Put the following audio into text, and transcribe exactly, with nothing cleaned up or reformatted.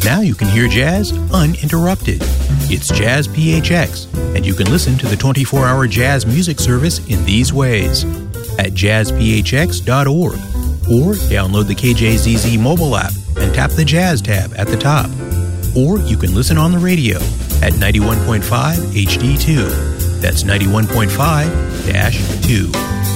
Now you can hear jazz uninterrupted. It's Jazz P H X, and you can listen to the twenty-four hour jazz music service in these ways: at jazz p h x dot org, or download the K J Z Z mobile app and tap the Jazz tab at the top. Or you can listen on the radio at ninety-one point five H D two. That's ninety-one point five dash two.